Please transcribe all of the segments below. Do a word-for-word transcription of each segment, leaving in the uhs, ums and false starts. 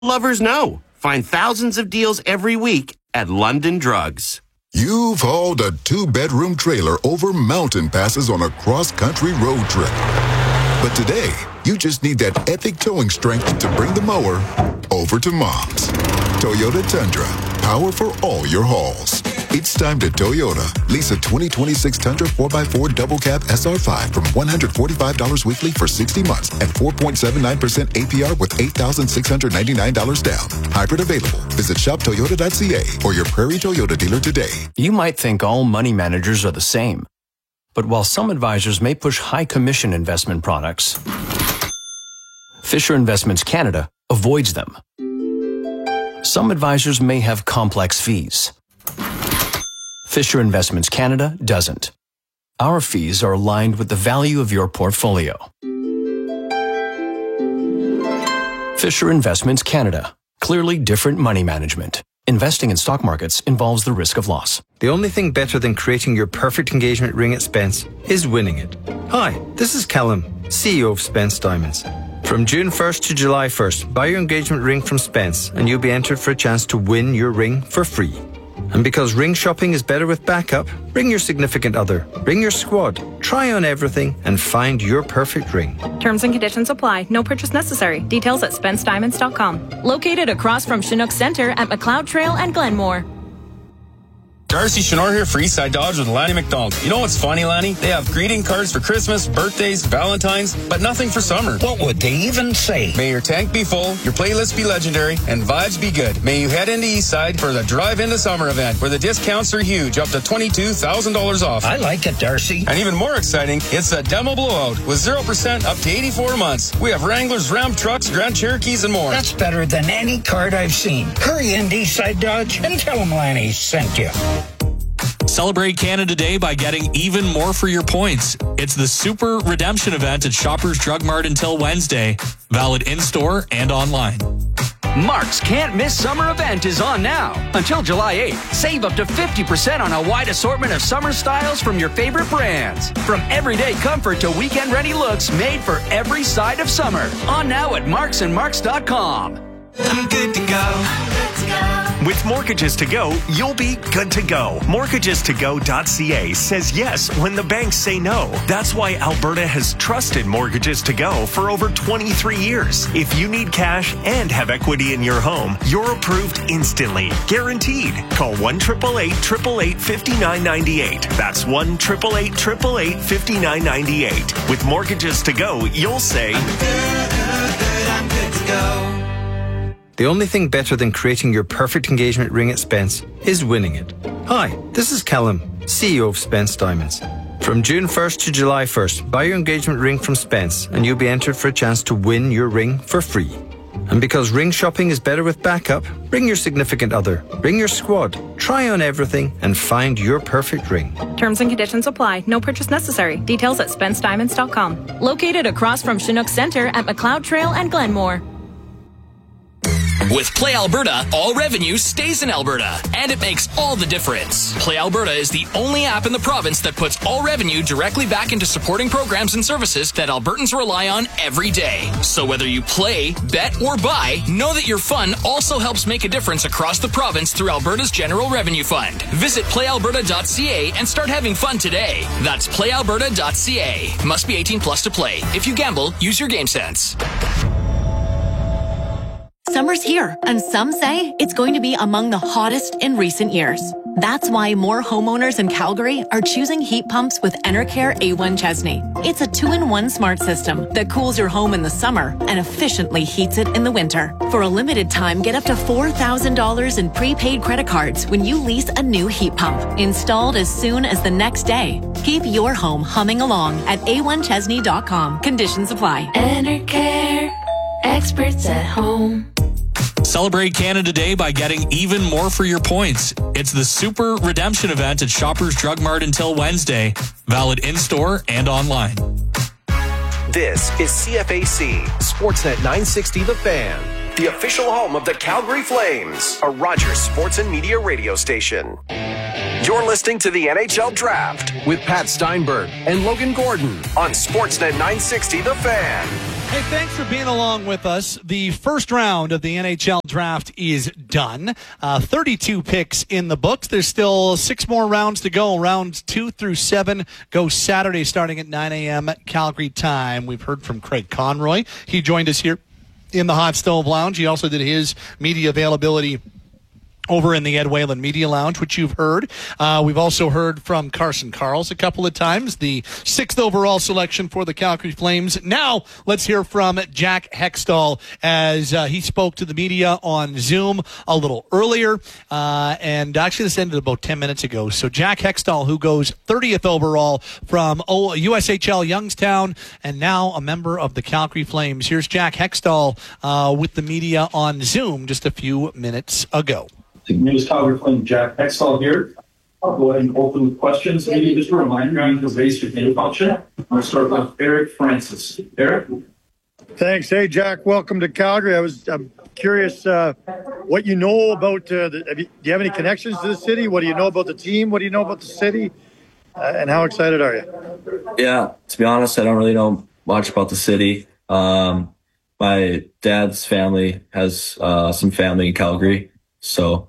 lovers know. Find thousands of deals every week at London Drugs. You've hauled a two-bedroom trailer over mountain passes on a cross-country road trip. But today, you just need that epic towing strength to bring the mower over to Mom's. Toyota Tundra, power for all your hauls. It's time to Toyota. Lease a twenty twenty-six Tundra four by four Double Cab S R five from one hundred forty-five dollars weekly for sixty months and four point seven nine percent A P R with eight thousand six hundred ninety-nine dollars down. Hybrid available. Visit shop toyota dot c a or your Prairie Toyota dealer today. You might think all money managers are the same. But while some advisors may push high commission investment products, Fisher Investments Canada avoids them. Some advisors may have complex fees. Fisher Investments Canada doesn't. Our fees are aligned with the value of your portfolio. Fisher Investments Canada. Clearly different money management. Investing in stock markets involves the risk of loss. The only thing better than creating your perfect engagement ring at Spence is winning it. Hi, this is Callum, C E O of Spence Diamonds. From June first to July first, buy your engagement ring from Spence and you'll be entered for a chance to win your ring for free. And because ring shopping is better with backup, bring your significant other, bring your squad, try on everything and find your perfect ring. Terms and conditions apply. No purchase necessary. Details at spence diamonds dot com. Located across from Chinook Center at McLeod Trail and Glenmore. Darcy Chenor here for Eastside Dodge with Lanny McDonald. You know what's funny, Lanny? They have greeting cards for Christmas, birthdays, Valentine's, but nothing for summer. What would they even say? May your tank be full, your playlist be legendary, and vibes be good. May you head into Eastside for the Drive Into Summer event, where the discounts are huge, up to twenty-two thousand dollars off. I like it, Darcy. And even more exciting, it's a demo blowout with zero percent up to eighty-four months. We have Wranglers, Ram trucks, Grand Cherokees, and more. That's better than any card I've seen. Hurry into Eastside Dodge and tell them Lanny sent you. Celebrate Canada Day by getting even more for your points. It's the Super Redemption event at Shoppers Drug Mart until Wednesday. Valid in-store and online. Mark's Can't Miss Summer event is on now. Until July eighth, save up to fifty percent on a wide assortment of summer styles from your favorite brands. From everyday comfort to weekend-ready looks made for every side of summer. On now at marks and marks dot com. I'm good to go. I'm good to go. With Mortgages to Go, you'll be good to go. mortgages to go dot c a says yes when the banks say no. That's why Alberta has trusted Mortgages to Go for over twenty-three years. If you need cash and have equity in your home, you're approved instantly. Guaranteed. Call one eight eight eight, eight eight eight, five nine nine eight. That's one eight eight eight, eight eight eight, five nine nine eight. With Mortgages to Go, you'll say, I'm good, good, good, I'm good to go. The only thing better than creating your perfect engagement ring at Spence is winning it. Hi, this is Callum, C E O of Spence Diamonds. From June first to July first, buy your engagement ring from Spence and you'll be entered for a chance to win your ring for free. And because ring shopping is better with backup, bring your significant other, bring your squad, try on everything and find your perfect ring. Terms and conditions apply. No purchase necessary. Details at spence diamonds dot com. Located across from Chinook Center at McLeod Trail and Glenmore. With Play Alberta, all revenue stays in Alberta, and it makes all the difference. Play Alberta is the only app in the province that puts all revenue directly back into supporting programs and services that Albertans rely on every day. So whether you play, bet, or buy, know that your fun also helps make a difference across the province through Alberta's General Revenue Fund. Visit play alberta dot c a and start having fun today. That's play alberta dot c a. Must be eighteen plus to play. If you gamble, use your game sense. Summer's here, and some say it's going to be among the hottest in recent years. That's why more homeowners in Calgary are choosing heat pumps with Enercare A one Chesney. It's a two-in-one smart system that cools your home in the summer and efficiently heats it in the winter. For a limited time, get up to four thousand dollars in prepaid credit cards when you lease a new heat pump, installed as soon as the next day. Keep your home humming along at a one chesney dot com. Conditions apply. Enercare, experts at home. Celebrate Canada Day by getting even more for your points. It's the Super Redemption event at Shoppers Drug Mart until Wednesday. Valid in-store and online. This is C F A C, Sportsnet nine sixty The Fan, the official home of the Calgary Flames, a Rogers Sports and Media radio station. You're listening to the N H L Draft with Pat Steinberg and Logan Gordon on Sportsnet nine sixty The Fan. Hey, thanks for being along with us. The first round of the N H L draft is done. Uh, thirty-two picks in the books. There's still six more rounds to go. Rounds two through seven go Saturday starting at nine a.m. Calgary time. We've heard from Craig Conroy. He joined us here in the Hot Stove Lounge. He also did his media availability over in the Ed Whalen Media Lounge, which you've heard. Uh, we've also heard from Carson Karls a couple of times, the sixth overall selection for the Calgary Flames. Now, let's hear from Jack Hextall as uh, he spoke to the media on Zoom a little earlier. Uh, and actually, this ended about ten minutes ago. So Jack Hextall, who goes thirtieth overall from o- U S H L Youngstown and now a member of the Calgary Flames. Here's Jack Hextall uh, with the media on Zoom just a few minutes ago. News Calgary Flame, Jack Hextall here. I'll go ahead and open with questions. Maybe just a reminder, you can raise your hand function. I'll start with Eric Francis. Eric? Thanks. Hey, Jack, welcome to Calgary. I was I'm curious uh, what you know about, uh, the, have you, do you have any connections to the city? What do you know about the team? What do you know about the city? Uh, and how excited are you? Yeah, to be honest, I don't really know much about the city. Um, my dad's family has uh, some family in Calgary, so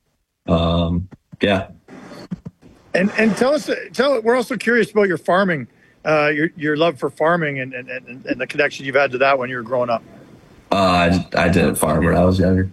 um, yeah. And and tell us, tell we're also curious about your farming, uh, your your love for farming and, and, and, and the connection you've had to that when you were growing up. Uh, I, I didn't farm when I was younger.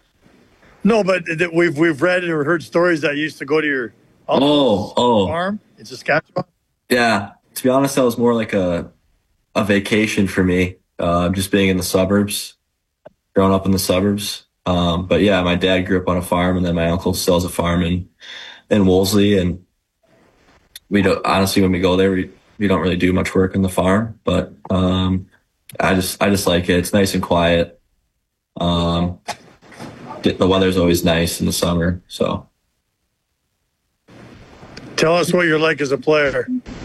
No, but we've we've read or heard stories that you used to go to your uncle's oh, oh. farm in Saskatchewan. Yeah, to be honest, that was more like a a vacation for me, uh, just being in the suburbs, growing up in the suburbs. Um, but yeah, my dad grew up on a farm, and then my uncle still has a farm in in Wolseley, and we don't honestly when we go there, we we don't really do much work on the farm, but um, I just I just like it. It's nice and quiet. Um, the weather's always nice in the summer, so. Tell us what you're like as a player.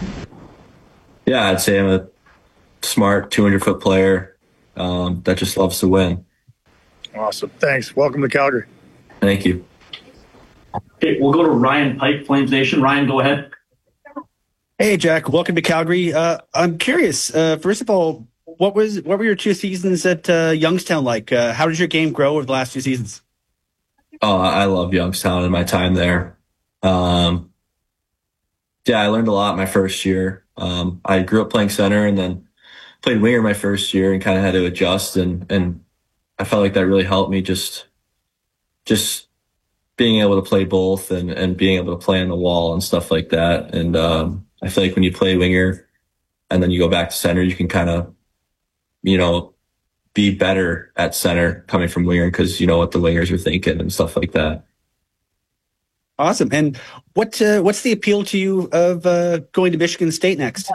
Yeah, I'd say I'm a smart two hundred foot player um, that just loves to win. Awesome. Thanks. Welcome to Calgary. Thank you. Okay, we'll go to Ryan Pike, Flames Nation. Ryan, go ahead. Hey, Jack. Welcome to Calgary. Uh, I'm curious. Uh, first of all, what was what were your two seasons at uh, Youngstown like? Uh, how did your game grow over the last two seasons? Oh, I love Youngstown and my time there. Um, yeah, I learned a lot my first year. Um, I grew up playing center and then played winger my first year and kind of had to adjust. And, and I felt like that really helped me just, just being able to play both and, and being able to play on the wall and stuff like that. And um, I feel like when you play winger and then you go back to center, you can kind of, you know, be better at center coming from winger because you know what the wingers are thinking and stuff like that. Awesome. And what uh, what's the appeal to you of uh, going to Michigan State next?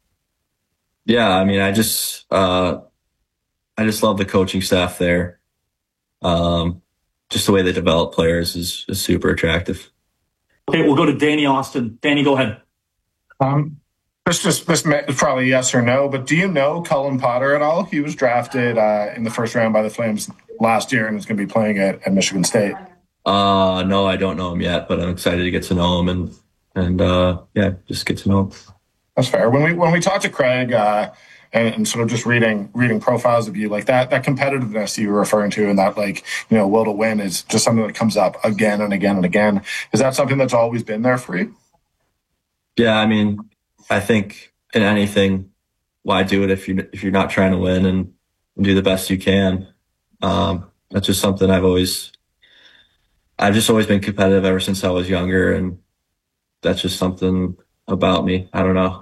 Yeah, I mean, I just uh, I just love the coaching staff there. Um, just the way they develop players is, is super attractive. Okay, we'll go to Danny Austin. Danny, go ahead. Um, this just this is probably yes or no, but do you know Cullen Potter at all? He was drafted uh, in the first round by the Flames last year and is going to be playing at, at Michigan State. Uh, no, I don't know him yet, but I'm excited to get to know him and, and, uh, yeah, just get to know him. That's fair. When we, when we talked to Craig, uh, and, and sort of just reading, reading profiles of you, like that, that competitiveness you were referring to and that, like, you know, will to win is just something that comes up again and again and again. Is that something that's always been there for you? Yeah. I mean, I think in anything, why do it if you, if you're not trying to win and, and do the best you can? Um, that's just something I've always, I've just always been competitive ever since I was younger, and that's just something about me. I don't know.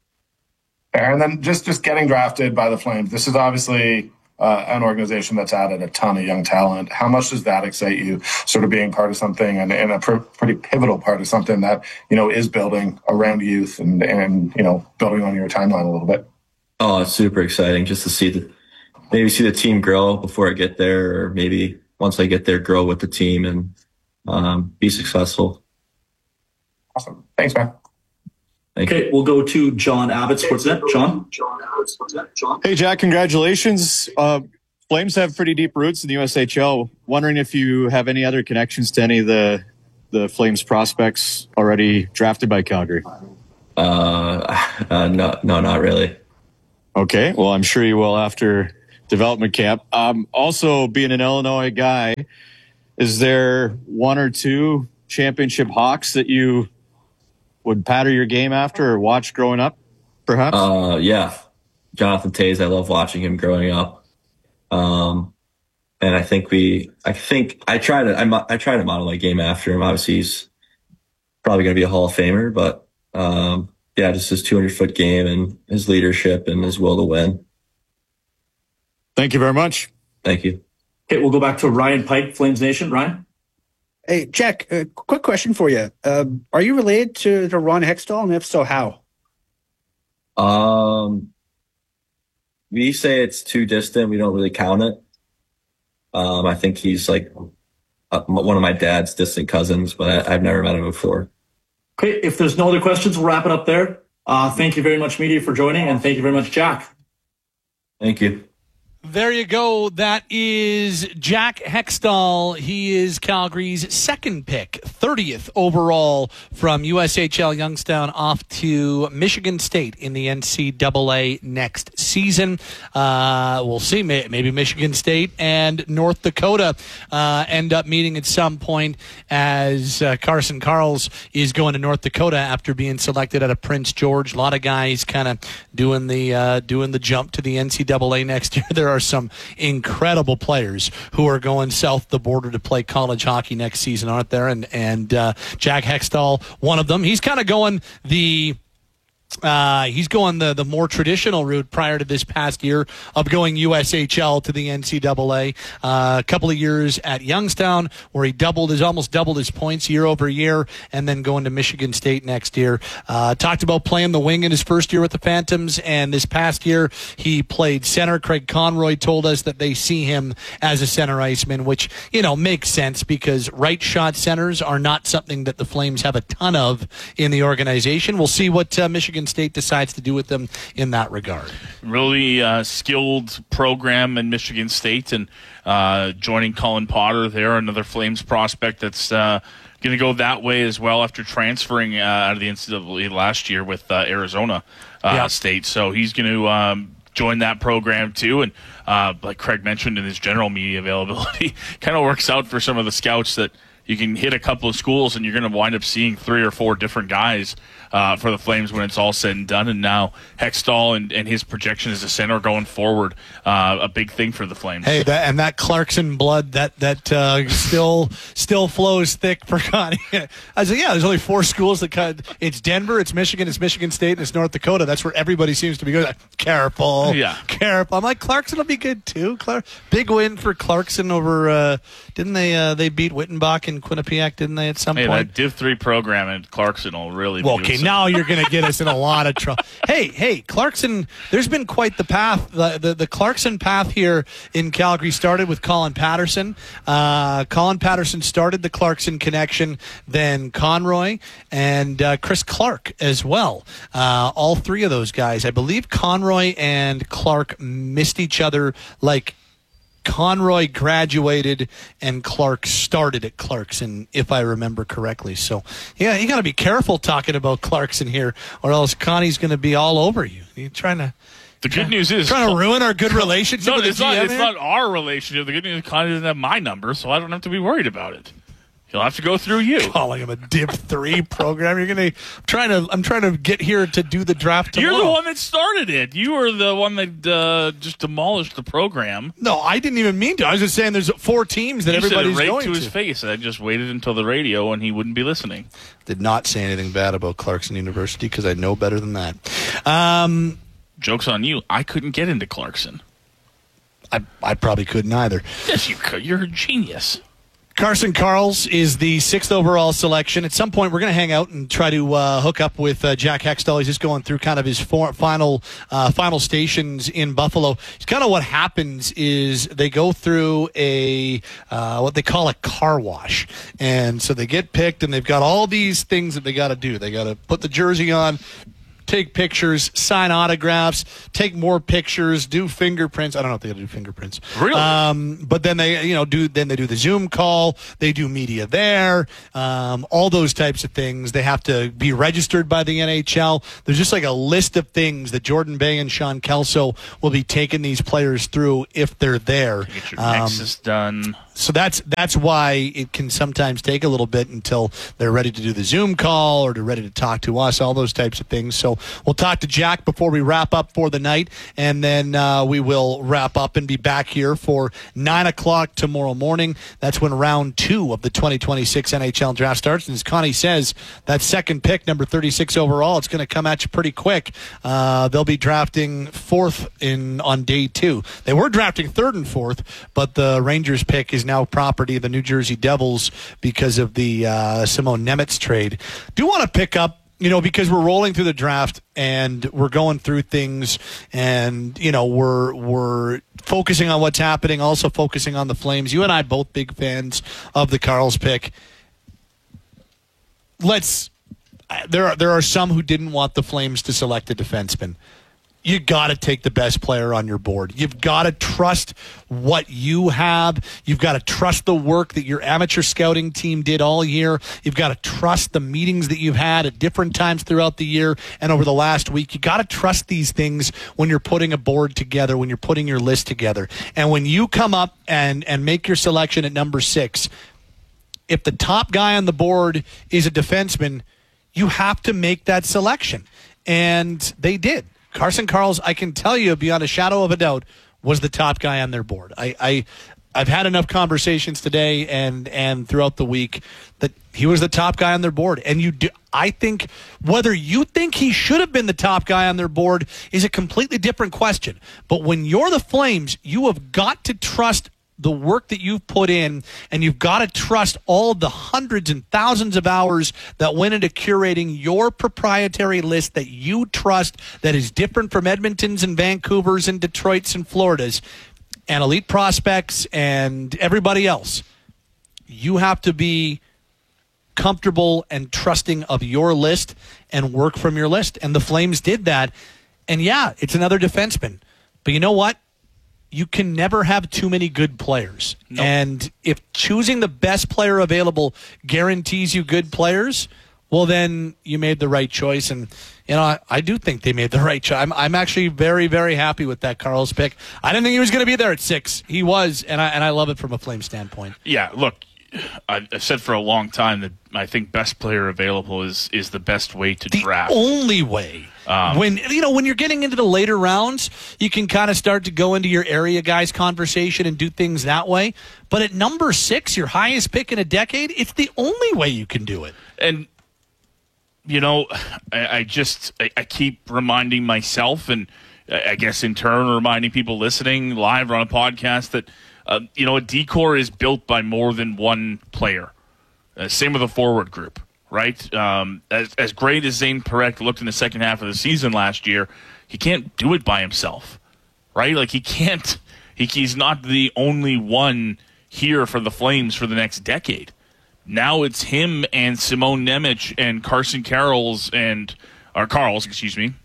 And then just, just getting drafted by the Flames, this is obviously uh, an organization that's added a ton of young talent. How much does that excite you, sort of being part of something and, and a pr- pretty pivotal part of something that, you know, is building around youth and, and, you know, building on your timeline a little bit? Oh, it's super exciting just to see the, maybe see the team grow before I get there, or maybe once I get there, grow with the team and, Um, be successful. Awesome. Thanks, man. Thank okay, you. We'll go to John Abbott, Sportsnet. John? Hey, Jack, congratulations. Uh, Flames have pretty deep roots in the U S H L. Wondering if you have any other connections to any of the, the Flames prospects already drafted by Calgary? Uh, uh, no, no, not really. Okay, well, I'm sure you will after development camp. Um, also, being an Illinois guy, is there one or two championship Hawks that you would patter your game after or watch growing up, perhaps? Uh, yeah. Jonathan Toews, I love watching him growing up. Um, and I think we, I think I try to, I, I try to model my game after him. Obviously, he's probably going to be a Hall of Famer, but um, yeah, just his two hundred foot game and his leadership and his will to win. Thank you very much. Thank you. Okay, we'll go back to Ryan Pike, Flames Nation. Ryan? Hey, Jack, a quick question for you. Uh, are you related to, to Ron Hextall, and if so, how? Um, we say it's too distant. We don't really count it. Um, I think he's like uh, one of my dad's distant cousins, but I, I've never met him before. Okay, if there's no other questions, we'll wrap it up there. Uh, thank you very much, media, for joining, and thank you very much, Jack. Thank you. There you go. That is Jack Hextall. He is Calgary's second pick, thirtieth overall from U S H L Youngstown off to Michigan State in the N C double A next season. Uh, we'll see. Maybe Michigan State and North Dakota uh, end up meeting at some point as uh, Carson Karls is going to North Dakota after being selected out of Prince George. A lot of guys kind of doing the uh, doing the jump to the N C double A next year. There are some incredible players who are going south the border to play college hockey next season, aren't there? And and uh, Jack Hextall, one of them. He's kind of going the Uh, he's going the, the more traditional route prior to this past year of going U S H L to the N C double A. Uh, a couple of years at Youngstown where he doubled his almost doubled his points year over year, and then going to Michigan State next year. Uh, talked about playing the wing in his first year with the Phantoms, and this past year he played center. Craig Conroy told us that they see him as a center iceman, which, you know, makes sense because right shot centers are not something that the Flames have a ton of in the organization. We'll see what uh, Michigan State decides to do with them in that regard. Really uh, skilled program in Michigan State, and uh, joining Colin Potter there, another Flames prospect that's uh, going to go that way as well after transferring uh, out of the N C double A last year with uh, Arizona uh, yeah. State. So he's going to um, join that program too, and uh, like Craig mentioned in his general media availability, kind of works out for some of the scouts that you can hit a couple of schools and you're going to wind up seeing three or four different guys uh, for the Flames when it's all said and done. And now Hextall and, and his projection as a center going forward, uh, a big thing for the Flames. Hey, that, and that Clarkson blood that that uh, still still flows thick for Connie. I said, yeah, there's only four schools that cut. It's Denver, it's Michigan, it's Michigan State, and it's North Dakota. That's where everybody seems to be going. Careful, yeah, careful. I'm like, Clarkson will be good too. Clark, big win for Clarkson over. Uh, didn't they? Uh, they beat Wittenbach in Quinnipiac, didn't they? At some hey, point, that Div three program in Clarkson will really. Well, be okay, now you're going to get us in a lot of trouble. Hey, hey, Clarkson. There's been quite the path. The, the the Clarkson path here in Calgary started with Colin Patterson. Uh, Colin Patterson started the Clarkson connection. Then Conroy and uh, Chris Clark as well. Uh, all three of those guys, I believe, Conroy and Clark missed each other like. Conroy graduated and Clark started at Clarkson, if I remember correctly. So, yeah, you got to be careful talking about Clarkson here, or else Connie's going to be all over you. You're trying to. The good news is trying to ruin our good relationship. No, with it's the not. G M It's here? not our relationship. The good news is Connie doesn't have my number, so I don't have to be worried about it. He'll have to go through you. Calling him a Div three program. You're gonna I'm trying to. I'm trying to get here to do the draft tomorrow. You're the one that started it. You were the one that uh, just demolished the program. No, I didn't even mean to. I was just saying there's four teams that you everybody's said it right going to his face. I just waited until the radio, and he wouldn't be listening. Did not say anything bad about Clarkson University because I know better than that. Um, Joke's on you. I couldn't get into Clarkson. I I probably couldn't either. Yes, you could. You're a genius. Carson Karls is the sixth overall selection. At some point, we're going to hang out and try to uh, hook up with uh, Jack Hextall. He's just going through kind of his for- final uh, final stations in Buffalo. It's kind of what happens is they go through a uh, what they call a car wash, and so they get picked, and they've got all these things that they got to do. They got to put the jersey on, take pictures, sign autographs, take more pictures, do fingerprints. I don't know if they do fingerprints. Really? Um, but then they, you know, do then they do the Zoom call. They do media there. Um, all those types of things. They have to be registered by the N H L. There's just like a list of things that Jordan Bay and Sean Kelso will be taking these players through if they're there. Get your Um, Nexus done. So that's that's why it can sometimes take a little bit until they're ready to do the Zoom call or they're ready to talk to us, all those types of things. So we'll talk to Jack before we wrap up for the night, and then uh, we will wrap up and be back here for nine o'clock tomorrow morning. That's when round two of the twenty twenty-six N H L draft starts. And as Connie says, that second pick, number thirty-six overall, it's going to come at you pretty quick. Uh, they'll be drafting fourth in on day two. They were drafting third and fourth, but the Rangers pick is now property of the New Jersey Devils because of the uh, Simone Nemec trade. Do want to pick up, you know, because we're rolling through the draft and we're going through things, and you know we're we're focusing on what's happening, also focusing on the Flames. You and I both big fans of the Karls pick. Let's there are there are some who didn't want the Flames to select a defenseman. You got to take the best player on your board. You've got to trust what you have. You've got to trust the work that your amateur scouting team did all year. You've got to trust the meetings that you've had at different times throughout the year and over the last week. You got to trust these things when you're putting a board together, when you're putting your list together. And when you come up and, and make your selection at number six, if the top guy on the board is a defenseman, you have to make that selection. And they did. Carson Karls, I can tell you beyond a shadow of a doubt, was the top guy on their board. I, I, I've had enough conversations today and and throughout the week that he was the top guy on their board. And you do, I think whether you think he should have been the top guy on their board is a completely different question. But when you're the Flames, you have got to trust the work that you've put in, and you've got to trust all the hundreds and thousands of hours that went into curating your proprietary list that you trust, that is different from Edmonton's and Vancouver's and Detroit's and Florida's and elite prospects and everybody else. You have to be comfortable and trusting of your list and work from your list. And the Flames did that. And yeah, it's another defenseman. But you know what? You can never have too many good players. Nope. And if choosing the best player available guarantees you good players, well, then you made the right choice. And, you know, I, I do think they made the right choice. I'm, I'm actually very, very happy with that Karls pick. I didn't think he was going to be there at six. He was, and I, and I love it from a Flame standpoint. Yeah, look, I've said for a long time that I think best player available is, is the best way to the draft. The only way. Um, when you know when you're getting into the later rounds, you can kind of start to go into your area guys conversation and do things that way. But at number six, your highest pick in a decade, it's the only way you can do it. And you know, I, I just I, I keep reminding myself, and I guess in turn reminding people listening live or on a podcast that uh, you know a decor is built by more than one player. Uh, same with a forward group. Right? Um, as, as great as Zane Parekh looked in the second half of the season last year, he can't do it by himself. Right? Like, he can't. He, he's not the only one here for the Flames for the next decade. Now it's him and Simone Nemec and Carson Karls and, or Karls, excuse me,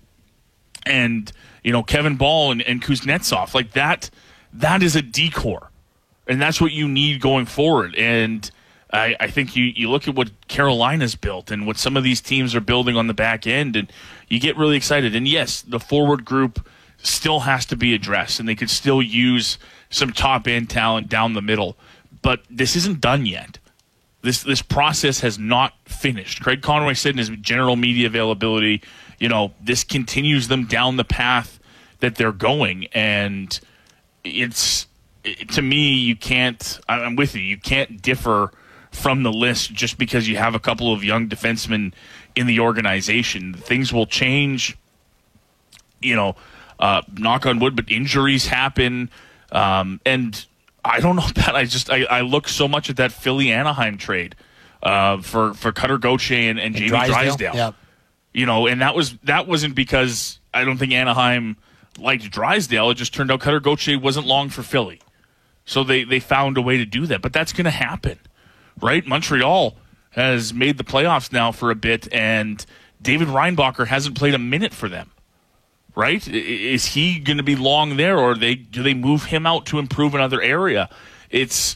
and, you know, Kevin Ball and, and Kuznetsov. Like, that, that is a decor. And that's what you need going forward. And I, I think you, you look at what Carolina's built and what some of these teams are building on the back end, and you get really excited. And yes, the forward group still has to be addressed, and they could still use some top-end talent down the middle. But this isn't done yet. This this process has not finished. Craig Conroy said in his general media availability, you know, this continues them down the path that they're going. And it's, it, to me, you can't, I'm with you, you can't differ from the list just because you have a couple of young defensemen in the organization. Things will change, you know, uh, knock on wood, but injuries happen. Um, and I don't know that. I just, I, I look so much at that Philly-Anaheim trade uh, for, for Cutter Gauthier and, and, and Jamie Drysdale. Drysdale. Yep. You know, and that, was, that wasn't because I don't think Anaheim liked Drysdale. It just turned out Cutter Gauthier wasn't long for Philly. So they, they found a way to do that. But that's going to happen. Right? Montreal has made the playoffs now for a bit, and David Reinbacher hasn't played a minute for them, right? Is he going to be long there, or they do they move him out to improve another area? It's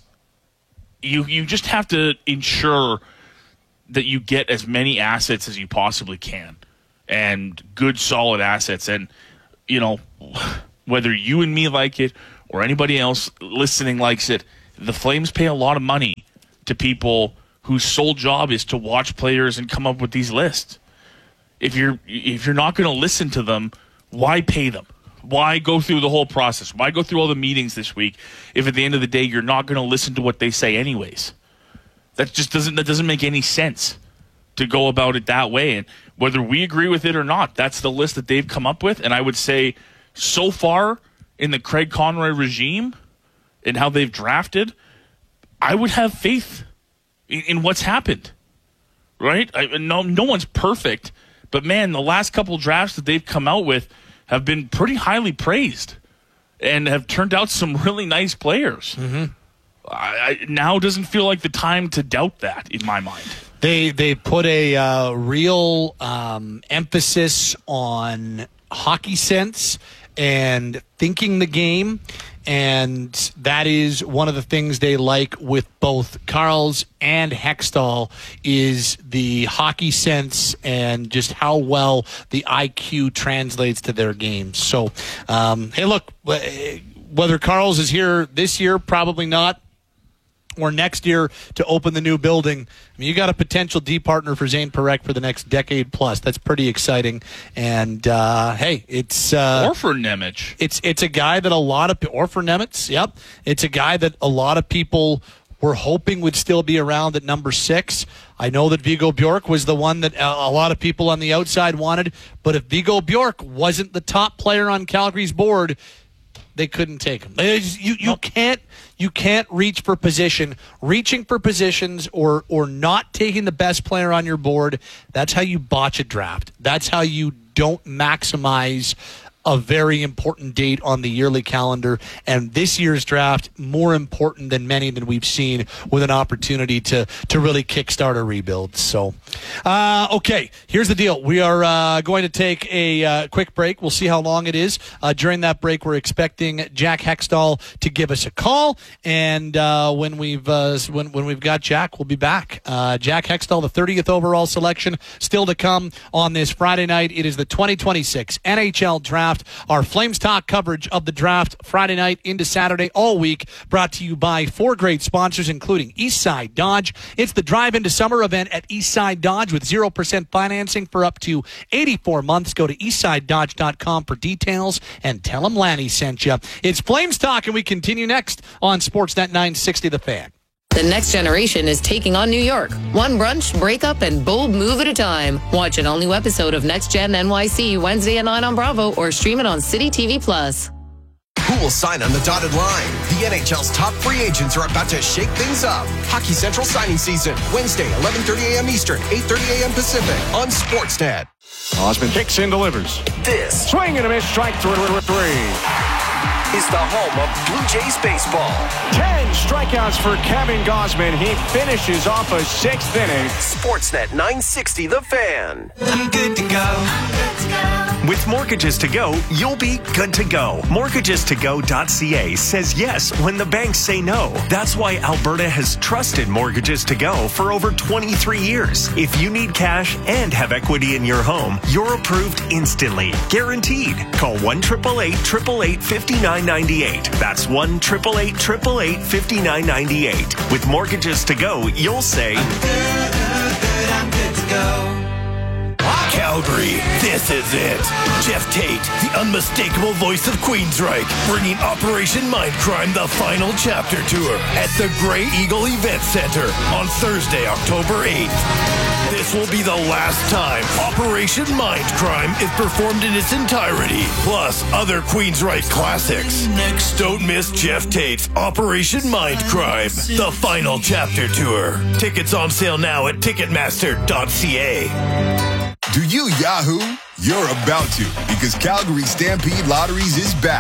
you. You just have to ensure that you get as many assets as you possibly can, and good, solid assets. And you know, whether you and me like it or anybody else listening likes it, the Flames pay a lot of money to people whose sole job is to watch players and come up with these lists. If you're if you're not going to listen to them, why pay them? Why go through the whole process? Why go through all the meetings this week if at the end of the day you're not going to listen to what they say anyways? That just doesn't that doesn't make any sense to go about it that way. And whether we agree with it or not, that's the list that they've come up with. And I would say so far in the Craig Conroy regime and how they've drafted, I would have faith in, in what's happened. Right? I, no, no one's perfect. But, man, the last couple drafts that they've come out with have been pretty highly praised and have turned out some really nice players. Mm-hmm. I, I, now doesn't feel like the time to doubt that in my mind. They they put a uh, real um, emphasis on hockey sense and thinking the game. And that is one of the things they like with both Karls and Hextall is the hockey sense and just how well the I Q translates to their games. So, um, hey, look, whether Karls is here this year, probably not, or next year to open the new building, I mean, you got a potential D partner for Zane Parekh for the next decade plus. That's pretty exciting. And uh, hey, it's uh, or for Nemec. It's it's a guy that a lot of or for Nemec. Yep, it's a guy that a lot of people were hoping would still be around at number six. I know that Viggo Bjork was the one that a lot of people on the outside wanted, but if Viggo Bjork wasn't the top player on Calgary's board, they couldn't take him. You you can't you can't reach for position. Reaching for positions or or not taking the best player on your board, that's how you botch a draft. That's how you don't maximize a very important date on the yearly calendar. And this year's draft, more important than many that we've seen, with an opportunity to to really kickstart a rebuild. So, uh, okay, here's the deal. We are uh, going to take a uh, quick break. We'll see how long it is. Uh, during that break, we're expecting Jack Hextall to give us a call. And uh, when we've uh, when when we've got Jack, we'll be back. Uh, Jack Hextall, the thirtieth overall selection, still to come on this Friday night. It is the twenty twenty-six N H L Draft. Our Flames Talk coverage of the draft Friday night into Saturday all week, brought to you by four great sponsors, including Eastside Dodge. It's the Drive Into Summer event at Eastside Dodge with zero percent financing for up to eighty-four months. Go to eastside dodge dot com for details and tell them Lanny sent you. It's Flames Talk, and we continue next on Sportsnet nine sixty The Fan. The next generation is taking on New York. One brunch, breakup, and bold move at a time. Watch an all-new episode of Next Gen N Y C Wednesday at nine on Bravo or stream it on City T V Plus. Who will sign on the dotted line? The N H L's top free agents are about to shake things up. Hockey Central signing season, Wednesday, eleven thirty a.m. Eastern, eight thirty a.m. Pacific on Sportsnet. Osmond kicks in, delivers. This swing and a miss, strike three. is the home of Blue Jays baseball. Ten strikeouts for Kevin Gausman. He finishes off a sixth inning. Sportsnet nine sixty The Fan. I'm good to go. I'm good to go. With Mortgages to Go, you'll be good to go. mortgages to go dot c a says yes when the banks say no. That's why Alberta has trusted Mortgages to Go for over twenty-three years. If you need cash and have equity in your home, you're approved instantly. Guaranteed. Call one eight eight eight, eight eight eight, five nine nine eight. That's one eight eight eight, eight eight eight, five nine nine eight. With Mortgages to Go, you'll say, I'm good, good, I'm good to go. Calgary, this is it. Jeff Tate, the unmistakable voice of Queensryche, bringing Operation Mindcrime, the final chapter tour at the Grey Eagle Event Center on Thursday, October eighth. This will be the last time Operation Mindcrime is performed in its entirety, plus other Queensryche classics. Don't miss Jeff Tate's Operation Mindcrime, the final chapter tour. Tickets on sale now at ticketmaster dot c a. Do you Yahoo? You're about to, because Calgary Stampede Lotteries is back.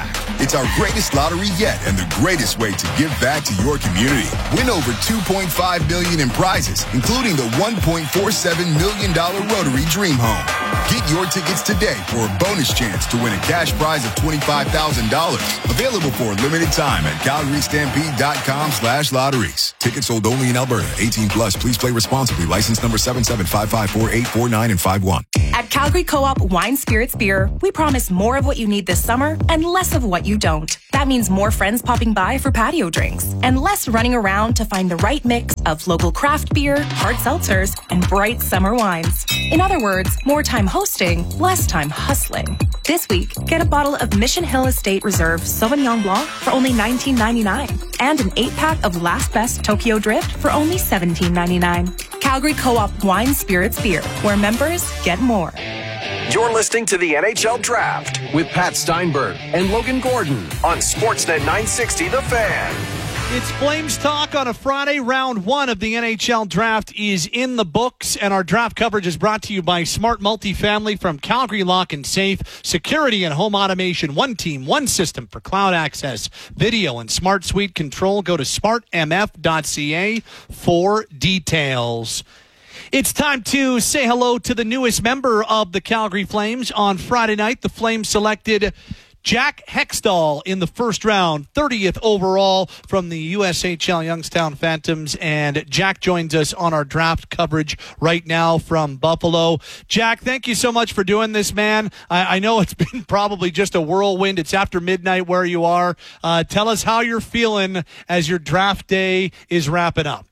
It's our greatest lottery yet and the greatest way to give back to your community. Win over two point five million dollars in prizes, including the one point four seven million dollars Rotary Dream Home. Get your tickets today for a bonus chance to win a cash prize of twenty-five thousand dollars. Available for a limited time at calgary stampede dot com slash lotteries. Tickets sold only in Alberta. eighteen plus. Please play responsibly. License number seven seven five five four eight four nine and five one. At Calgary Co-op Wine Spirits Beer, we promise more of what you need this summer and less of what you don't. That means more friends popping by for patio drinks and less running around to find the right mix of local craft beer, hard seltzers, and bright summer wines. In other words, more time hosting, less time hustling. This week, get a bottle of Mission Hill Estate Reserve Sauvignon Blanc for only nineteen ninety-nine and an eight-pack of Last Best Tokyo Drift for only seventeen ninety-nine. Calgary Co-op Wine Spirits Beer, where members get more. You're listening to the N H L Draft with Pat Steinberg and Logan Gordon on Sportsnet nine sixty The Fan. It's Flames Talk on a Friday. Round one of the N H L Draft is in the books, and our draft coverage is brought to you by Smart Multifamily from Calgary Lock and Safe. Security and home automation. One team, one system for cloud access, video, and smart suite control. Go to smart m f dot c a for details. It's time to say hello to the newest member of the Calgary Flames. On Friday night, the Flames selected Jack Hextall in the first round, thirtieth overall from the U S H L Youngstown Phantoms. And Jack joins us on our draft coverage right now from Buffalo. Jack, thank you so much for doing this, man. I, I know it's been probably just a whirlwind. It's after midnight where you are. Uh, tell us how you're feeling as your draft day is wrapping up.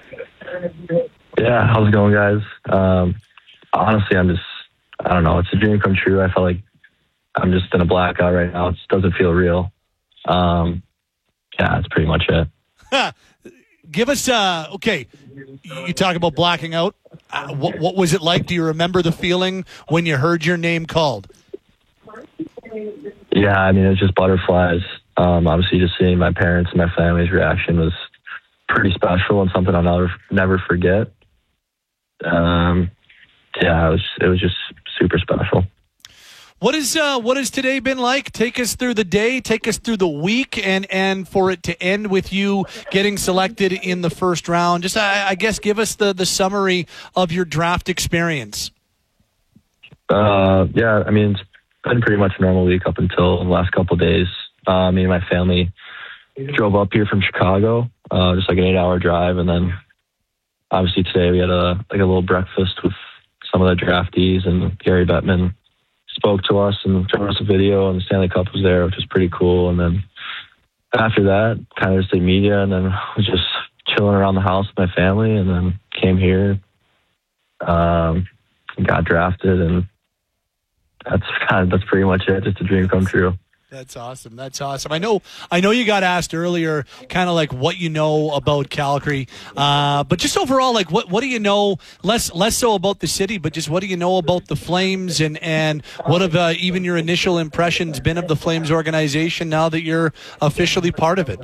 Yeah, how's it going, guys? Um, honestly, I'm just, I don't know, it's a dream come true. I feel like I'm just in a blackout right now. It doesn't feel real. Um, yeah, that's pretty much it. Give us, uh, okay, you talk about blacking out. Uh, what, what was it like? Do you remember the feeling when you heard your name called? Yeah, I mean, it was just butterflies. Um, obviously, just seeing my parents and my family's reaction was pretty special and something I'll never, never forget. Um, yeah, it was, it was just super special. What is uh, what has today been like? Take us through the day, take us through the week, and, and for it to end with you getting selected in the first round. Just, I, I guess, give us the, the summary of your draft experience. Uh, yeah, I mean, it's been pretty much a normal week up until the last couple of days. Uh, me and my family drove up here from Chicago, uh, just like an eight-hour drive, and then obviously today we had a like a little breakfast with some of the draftees, and Gary Bettman spoke to us and showed us a video, and the Stanley Cup was there, which was pretty cool. And then after that, kind of just like media, and then was just chilling around the house with my family, and then came here, um, got drafted, and that's kind of, that's pretty much it. Just a dream come true. That's awesome. That's awesome. I know. I know you got asked earlier, kind of like what you know about Calgary, uh, but just overall, like what what do you know? Less less so about the city, but just what do you know about the Flames, and and what have uh, even your initial impressions been of the Flames organization now that you're officially part of it?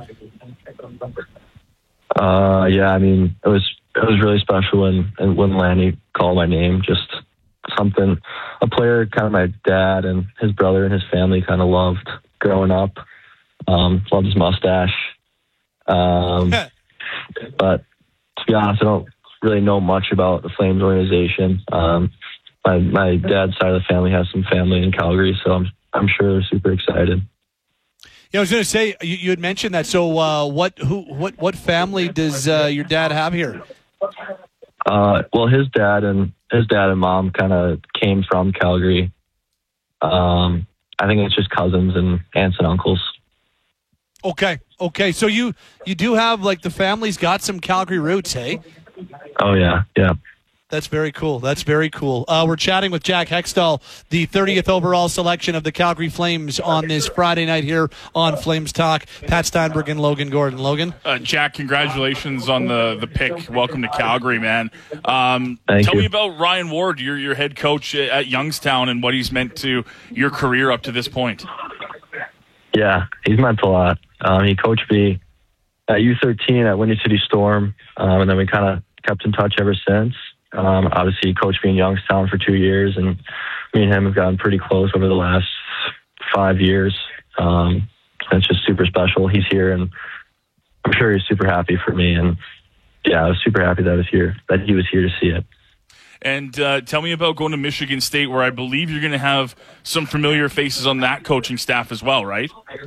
Uh, yeah, I mean, it was it was really special when and when Lanny called my name. Just something a player kind of my dad and his brother and his family kind of loved growing up. Um, loved his mustache. Um, but to be honest, I don't really know much about the Flames organization. Um, my, my dad's side of the family has some family in Calgary, so I'm, I'm sure they're super excited. Yeah, I was going to say, you, you had mentioned that. So uh, what, who, what, what family does uh, your dad have here? Uh, well, his dad and his dad and mom kind of came from Calgary. Um, I think it's just cousins and aunts and uncles. Okay, okay. So you you do have, like, the family's got some Calgary roots, hey? Oh yeah, yeah. That's very cool. That's very cool. Uh, we're chatting with Jack Hextall, the thirtieth overall selection of the Calgary Flames on this Friday night here on Flames Talk. Pat Steinberg and Logan Gordon. Logan? Uh, Jack, congratulations on the, the pick. Welcome to Calgary, man. Um, Thank tell you. me about Ryan Ward, your, your head coach at Youngstown, and what he's meant to your career up to this point. Yeah, he's meant a lot. Um, he coached me at U thirteen at Windy City Storm, um, and then we kind of kept in touch ever since. Um, obviously, he coached me in Youngstown for two years, and me and him have gotten pretty close over the last five years. Um, it's just super special. He's here, and I'm sure he's super happy for me. And yeah, I was super happy that I was here, that he was here to see it. And uh, tell me about going to Michigan State, where I believe you're going to have some familiar faces on that coaching staff as well, right?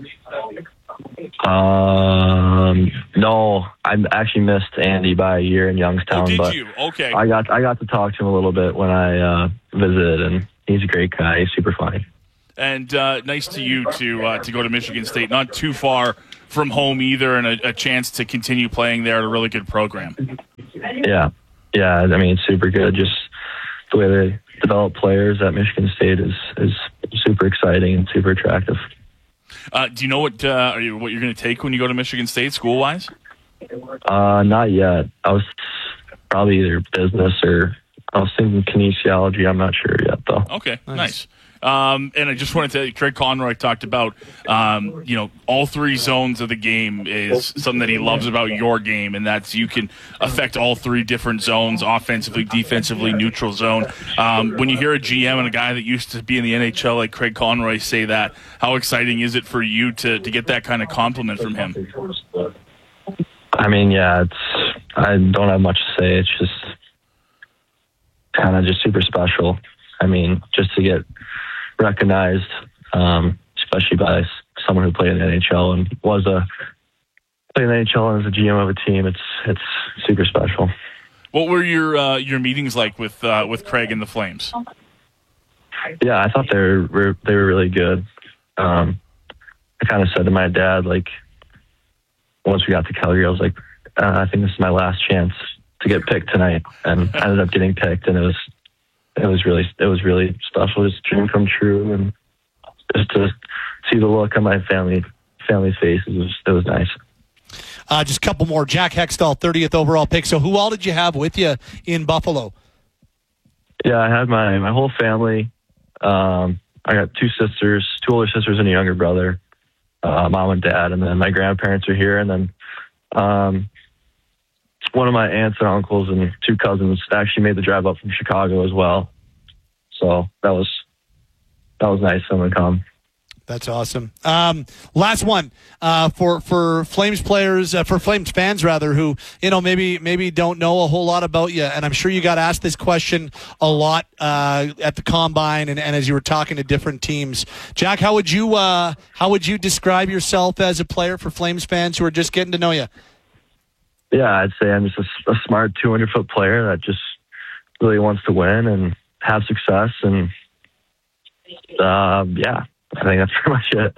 Um, no, I actually missed Andy by a year in Youngstown. Oh, did but you? Okay. I got I got to talk to him a little bit when I uh, visited, and he's a great guy. He's super funny. And uh, nice to you to uh, to go to Michigan State, not too far from home either, and a, a chance to continue playing there at a really good program. Yeah, yeah. I mean, it's super good. Just the way they develop players at Michigan State is is super exciting and super attractive. Uh, do you know what uh, are you, what you're going to take when you go to Michigan State, school wise? Uh, not yet. I was probably either business or I was thinking kinesiology. I'm not sure yet, though. Okay, nice. nice. Um, and I just wanted to, Craig Conroy talked about, um, you know, all three zones of the game is something that he loves about your game, and that's you can affect all three different zones, offensively, defensively, neutral zone. Um, when you hear a G M and a guy that used to be in the N H L like Craig Conroy say that, how exciting is it for you to, to get that kind of compliment from him? I mean, yeah, it's, I don't have much to say. It's just kind of just super special. I mean, just to get recognized, um, especially by someone who played in the N H L and was a played in the N H L and was a G M of a team. It's it's super special. What were your uh, your meetings like with uh, with Craig and the Flames? Yeah, I thought they were they were really good. Um, I kind of said to my dad, like, once we got to Calgary, I was like, uh, I think this is my last chance to get picked tonight, and I ended up getting picked, and it was. It was really, it was really special. Just a dream come true, and just to see the look on my family, family's faces, it was, it was nice. Uh, just a couple more. Jack Hextall, thirtieth overall pick. So, who all did you have with you in Buffalo? Yeah, I had my my whole family. Um, I got two sisters, two older sisters, and a younger brother. Uh, mom and dad, and then my grandparents are here, and then. Um, One of my aunts and uncles and two cousins actually made the drive up from Chicago as well. So that was that was nice of them to come. That's awesome. Um, last one uh, for for Flames players, uh, for Flames fans rather, who you know maybe maybe don't know a whole lot about you, and I'm sure you got asked this question a lot uh, at the combine and, and as you were talking to different teams. Jack, how would you uh, how would you describe yourself as a player for Flames fans who are just getting to know you? Yeah, I'd say I'm just a, a smart two hundred foot player that just really wants to win and have success. And, uh, yeah, I think that's pretty much it.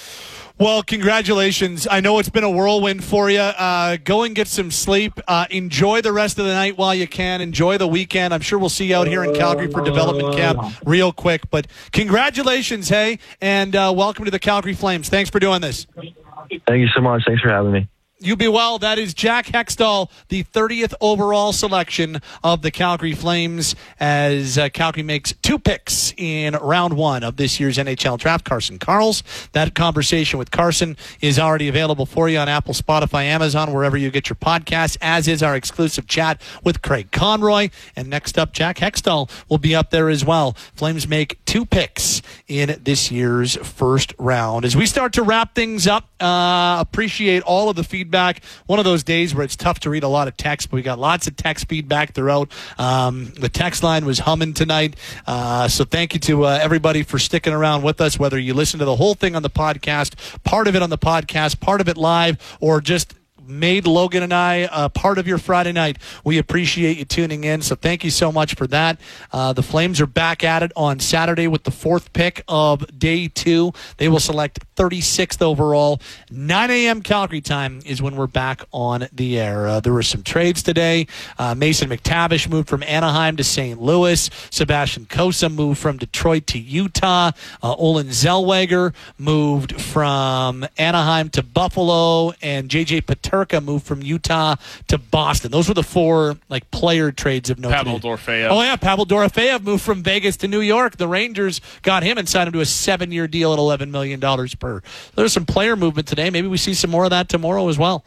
Well, congratulations. I know it's been a whirlwind for you. Uh, go and get some sleep. Uh, enjoy the rest of the night while you can. Enjoy the weekend. I'm sure we'll see you out here in Calgary for development camp real quick. But congratulations, hey, and uh, welcome to the Calgary Flames. Thanks for doing this. Thank you so much. Thanks for having me. You be well. That is Jack Hextall, the thirtieth overall selection of the Calgary Flames, as uh, Calgary makes two picks in round one of this year's N H L draft. Carson Karls. That conversation with Carson is already available for you on Apple, Spotify, Amazon, wherever you get your podcasts, as is our exclusive chat with Craig Conroy. And next up, Jack Hextall will be up there as well. Flames make two picks in this year's first round. As we start to wrap things up, uh, appreciate all of the feedback. Back one of those days where it's tough to read a lot of text, but we got lots of text feedback throughout. Um, the text line was humming tonight, uh, so thank you to uh, everybody for sticking around with us, whether you listen to the whole thing on the podcast, part of it on the podcast, part of it live, or just made Logan and I uh, part of your Friday night. We appreciate you tuning in, so thank you so much for that. Uh, the Flames are back at it on Saturday with the fourth pick of day two. They will select thirty-sixth overall. nine a.m. Calgary time is when we're back on the air. Uh, there were some trades today. Uh, Mason McTavish moved from Anaheim to Saint Louis. Sebastian Cossa moved from Detroit to Utah. Uh, Olin Zellweger moved from Anaheim to Buffalo, and J J Paterka moved from Utah to Boston. Those were the four like player trades of note. Pavel Dorofeyev. Oh yeah, Pavel Dorofeyev moved from Vegas to New York. The Rangers got him and signed him to a seven-year deal at eleven million dollars per. There's some player movement today. Maybe we see some more of that tomorrow as well.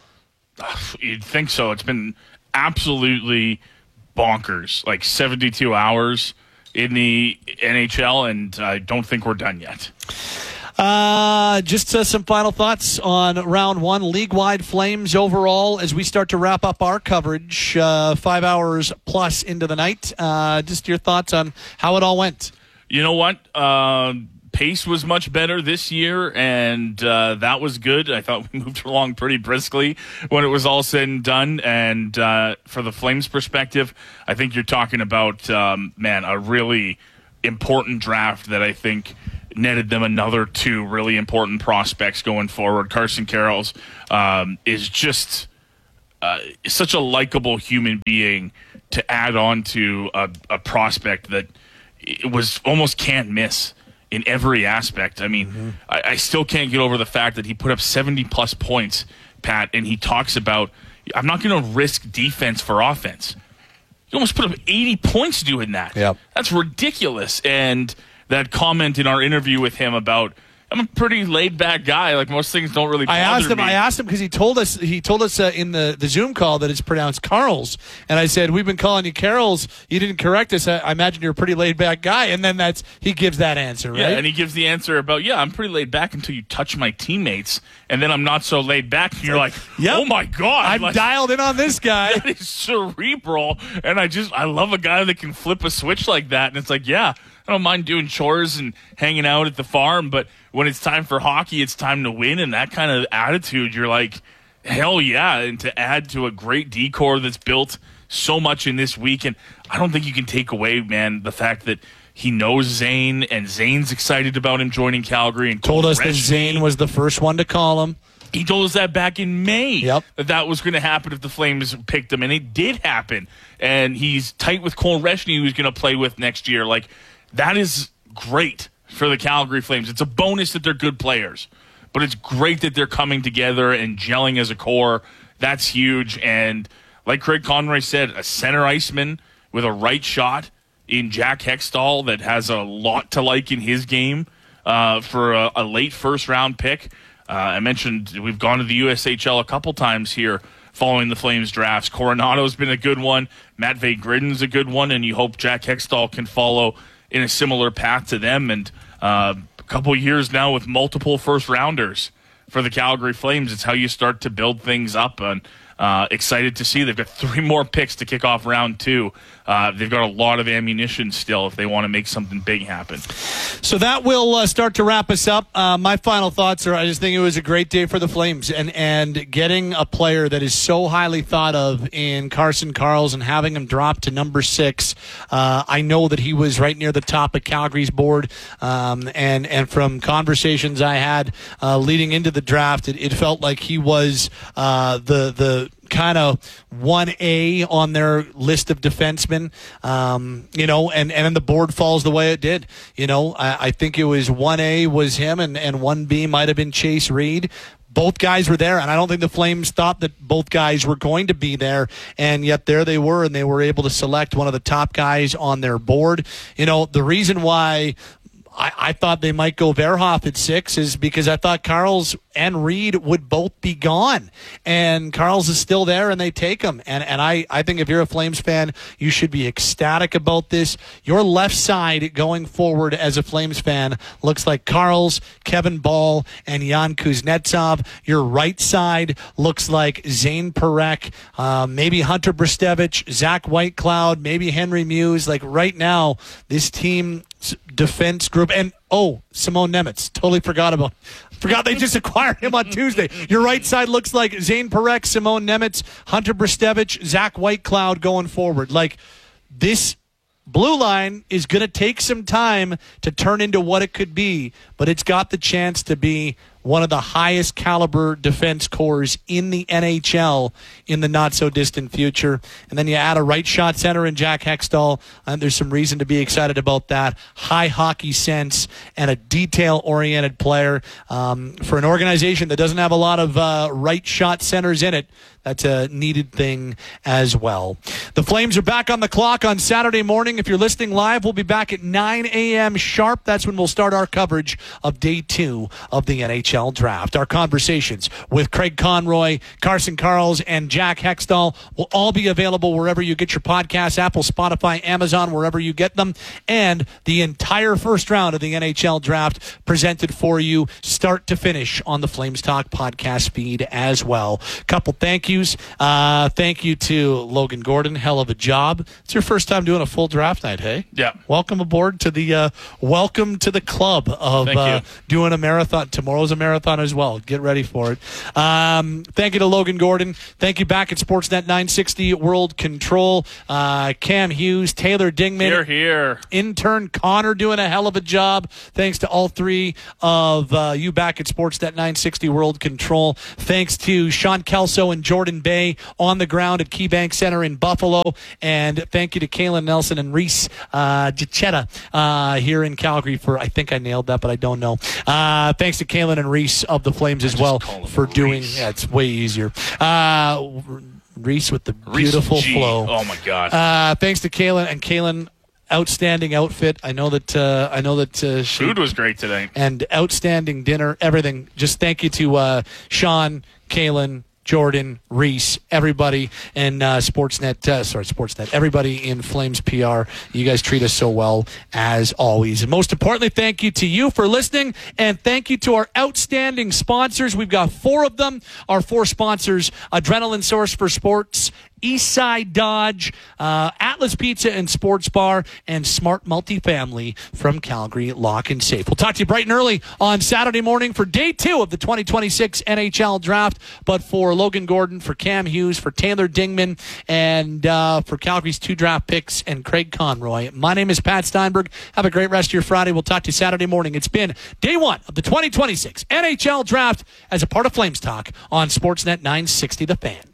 You'd think so. It's been absolutely bonkers. Like seventy-two hours in the N H L, and I don't think we're done yet. Uh, just uh, some final thoughts on round one, league-wide Flames overall as we start to wrap up our coverage, uh, five hours plus into the night. Uh, just your thoughts on how it all went. You know what? Uh, pace was much better this year, and uh, that was good. I thought we moved along pretty briskly when it was all said and done. And uh, for the Flames' perspective, I think you're talking about, um, man, a really important draft that I think netted them another two really important prospects going forward. Carson Karels um, is just uh, such a likable human being to add on to a, a prospect that it was almost can't miss in every aspect. I mean, mm-hmm. I, I still can't get over the fact that he put up seventy plus points, Pat, and he talks about, I'm not going to risk defense for offense. He almost put up eighty points doing that. Yep. That's ridiculous. And that comment in our interview with him about, I'm a pretty laid-back guy. Like, most things don't really bother I asked him. me. I asked him because he told us. He told us uh, in the, the Zoom call that it's pronounced Carls, and I said, "We've been calling you Carls. You didn't correct us. I, I imagine you're a pretty laid-back guy." And then that's he gives that answer, right? Yeah, and he gives the answer about, yeah, I'm pretty laid back until you touch my teammates, and then I'm not so laid back. And you're like, yep. Oh my god, I'm like, dialed in on this guy. That is cerebral, and I just I love a guy that can flip a switch like that. And it's like, yeah, I don't mind doing chores and hanging out at the farm, but when it's time for hockey, it's time to win. And that kind of attitude, you're like, hell yeah. And to add to a great decor that's built so much in this week. And I don't think you can take away, man, the fact that he knows Zane, and Zane's excited about him joining Calgary. And told us that Zane was the first one to call him. He told us that back in May, yep. that that was going to happen if the Flames picked him. And it did happen. And he's tight with Cole Reshny, who he's going to play with next year. Like, that is great for the Calgary Flames. It's a bonus that they're good players, but it's great that they're coming together and gelling as a core. That's huge. And like Craig Conroy said, a center iceman with a right shot in Jack Hextall that has a lot to like in his game uh, for a, a late first-round pick. Uh, I mentioned we've gone to the U S H L a couple times here following the Flames drafts. Coronado's been a good one. Matvei Gridin's a good one, and you hope Jack Hextall can follow in a similar path to them. And uh, a couple years now with multiple first-rounders for the Calgary Flames. It's how you start to build things up. And uh, excited to see they've got three more picks to kick off round two. Uh, they've got a lot of ammunition still if they want to make something big happen. So that will uh, start to wrap us up. Uh, my final thoughts are I just think it was a great day for the Flames. And, and getting a player that is so highly thought of in Carson Karls and having him drop to number six, uh, I know that he was right near the top of Calgary's board. Um, and, and from conversations I had uh, leading into the draft, it, it felt like he was uh, the the kind of one A on their list of defensemen, um, you know, and, and the board falls the way it did. You know, I, I think it was one A was him, and, and one B might have been Chase Reed. Both guys were there, and I don't think the Flames thought that both guys were going to be there, and yet there they were, and they were able to select one of the top guys on their board. You know, the reason why I, I thought they might go Verhoff at six is because I thought Karls and Reed would both be gone. And Karls is still there, and they take him. And and I, I think if you're a Flames fan, you should be ecstatic about this. Your left side going forward as a Flames fan looks like Karls, Kevin Ball, and Jan Kuznetsov. Your right side looks like Zane Parekh, uh, maybe Hunter Brzustevich, Zach Whitecloud, maybe Henry Muse. Like right now, this team defense group, and oh, Simon Nemec, totally forgot about forgot they just acquired him on Tuesday. Your right side looks like Zane Parekh, Simon Nemec, Hunter Brzustevich, Zach Whitecloud going forward. Like, this blue line is going to take some time to turn into what it could be, but it's got the chance to be one of the highest caliber defense cores in the N H L in the not-so-distant future. And then you add a right shot center in Jack Hextall, and there's some reason to be excited about that. High hockey sense and a detail-oriented player. Um, for an organization that doesn't have a lot of uh, right shot centers in it, That's a needed thing as well. The Flames are back on the clock on Saturday morning. If you're listening live, we'll be back at nine a.m. sharp. That's when we'll start our coverage of day two of the N H L draft. Our conversations with Craig Conroy, Carson Carls, and Jack Hextall will all be available wherever you get your podcasts, Apple, Spotify, Amazon, wherever you get them. And the entire first round of the N H L draft presented for you start to finish on the Flames Talk podcast feed as well. Couple thank yous. Uh, thank you to Logan Gordon. Hell of a job. It's your first time doing a full draft night, hey? Yeah. Welcome aboard to the uh, welcome to the club of uh, doing a marathon. Tomorrow's a marathon as well. Get ready for it. Um, thank you to Logan Gordon. Thank you back at Sportsnet nine sixty World Control. Uh, Cam Hughes, Taylor Dingman. Here, here. Intern Connor doing a hell of a job. Thanks to all three of uh, you back at Sportsnet nine sixty World Control. Thanks to Sean Kelso and Jordan Bay on the ground at KeyBank Center in Buffalo. And thank you to Kalen Nelson and Reese uh, Gichetta uh, here in Calgary for, I think I nailed that, but I don't know. Uh, thanks to Kalen and Reese of the Flames as well for doing, yeah, it's way easier. Uh, Reese with the beautiful Reese G. flow. Oh my God. Uh, thanks to Kalen and Kalen. Outstanding outfit. I know that. Uh, I know that. Uh, she, Food was great today. And outstanding dinner. Everything. Just thank you to uh, Sean, Kalen, Jordan, Reese, everybody in uh, Sportsnet. Uh, sorry, Sportsnet. Everybody in Flames P R. You guys treat us so well as always. And most importantly, thank you to you for listening, and thank you to our outstanding sponsors. We've got four of them. Our four sponsors: Adrenaline Source for Sports, Eastside Dodge, uh, Atlas Pizza and Sports Bar, and Smart Multifamily from Calgary Lock and Safe. We'll talk to you bright and early on Saturday morning for day two of the twenty twenty-six N H L Draft. But for Logan Gordon, for Cam Hughes, for Taylor Dingman, and uh, for Calgary's two draft picks and Craig Conroy, my name is Pat Steinberg. Have a great rest of your Friday. We'll talk to you Saturday morning. It's been day one of the twenty twenty-six N H L Draft as a part of Flames Talk on Sportsnet nine sixty The Fan.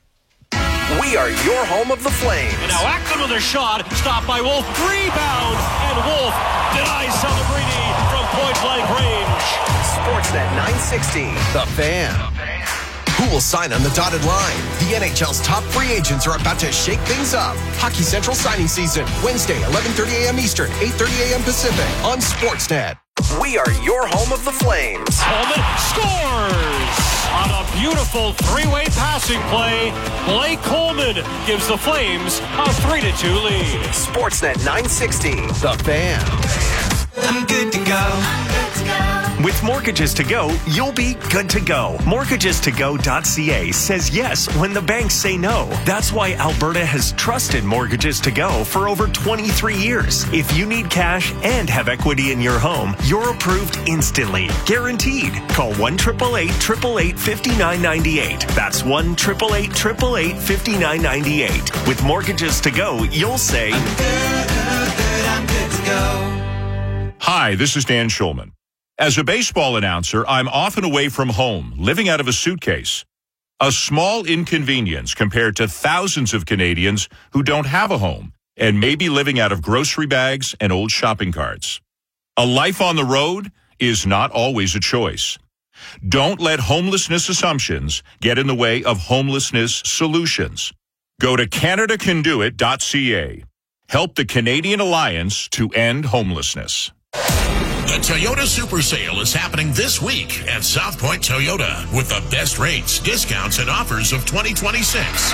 We are your home of the Flames. And now Ackman with a shot, stopped by Wolf, rebound, and Wolf denies Celebrini from point-blank range. Sportsnet nine sixty, The Fan. Who will sign on the dotted line? The N H L's top free agents are about to shake things up. Hockey Central signing season, Wednesday, eleven thirty a.m. Eastern, eight thirty a.m. Pacific on Sportsnet. We are your home of the Flames. Coleman scores! On a beautiful three-way passing play, Blake Coleman gives the Flames a three to two lead. Sportsnet nine sixty, The Fan. I'm good to go. With Mortgages to Go, you'll be good to go. Mortgages to go dot c a says yes when the banks say no. That's why Alberta has trusted Mortgages to Go for over twenty-three years. If you need cash and have equity in your home, you're approved instantly. Guaranteed. Call one eight eight eight, eight eight eight, five nine nine eight. That's one eight eight eight, eight eight eight, five nine nine eight. With Mortgages to Go, you'll say, I'm good, good, I'm good to go. Hi, this is Dan Schulman. As a baseball announcer, I'm often away from home, living out of a suitcase. A small inconvenience compared to thousands of Canadians who don't have a home and may be living out of grocery bags and old shopping carts. A life on the road is not always a choice. Don't let homelessness assumptions get in the way of homelessness solutions. Go to Canada Can Do It dot c a. Help the Canadian Alliance to End Homelessness. The Toyota Super Sale is happening this week at South Point Toyota with the best rates, discounts, and offers of twenty twenty-six.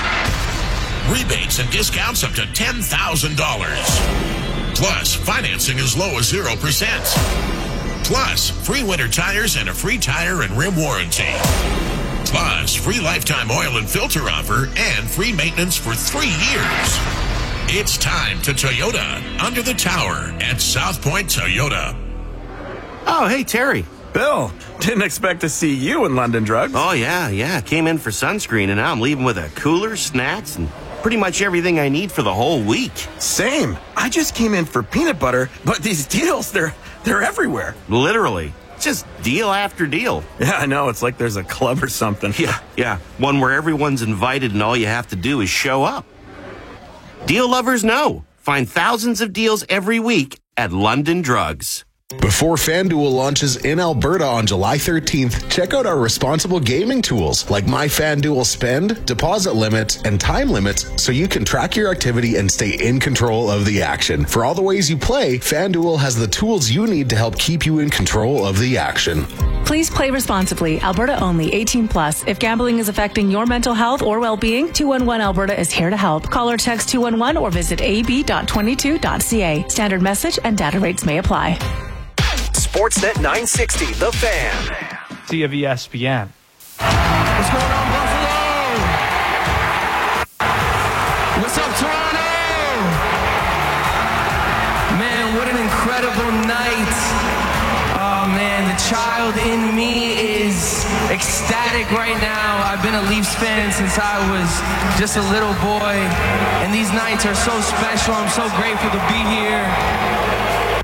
Rebates and discounts up to ten thousand dollars. Plus, financing as low as zero percent. Plus, free winter tires and a free tire and rim warranty. Plus, free lifetime oil and filter offer and free maintenance for three years. It's time to Toyota under the tower at South Point Toyota. Oh, hey, Terry. Bill, didn't expect to see you in London Drugs. Oh, yeah, yeah. Came in for sunscreen, and now I'm leaving with a cooler, snacks, and pretty much everything I need for the whole week. Same. I just came in for peanut butter, but these deals, they're they're everywhere. Literally. Just deal after deal. Yeah, I know. It's like there's a club or something. Yeah, yeah. One where everyone's invited and all you have to do is show up. Deal lovers know. Find thousands of deals every week at London Drugs. Before FanDuel launches in Alberta on July thirteenth, check out our responsible gaming tools like My FanDuel Spend, deposit limits, and time limits so you can track your activity and stay in control of the action. For all the ways you play, FanDuel has the tools you need to help keep you in control of the action. Please play responsibly. Alberta only. eighteen plus. If gambling is affecting your mental health or well-being, two one one Alberta is here to help. Call or text two one one or visit a b dot twenty-two dot c a. Standard message and data rates may apply. Sportsnet nine sixty, The Fan. C of E S P N. What's going on, Buffalo? What's up, Toronto? Man, what an incredible night. Oh, man, the child in me is ecstatic right now. I've been a Leafs fan since I was just a little boy, and these nights are so special. I'm so grateful to be here.